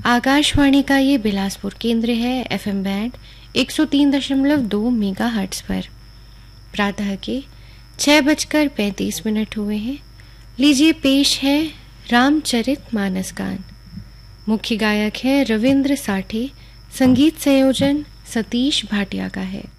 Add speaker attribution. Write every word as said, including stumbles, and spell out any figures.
Speaker 1: आकाशवाणी का ये बिलासपुर केंद्र है एफएम बैंड एक सौ तीन दशमलव दो मेगा हर्ट्ज पर। प्रातः के छः बजकर पैंतीस मिनट हुए हैं। लीजिए पेश है रामचरित मानस गान। मुख्य गायक है रविंद्र साठे, संगीत संयोजन सतीश भाटिया का है।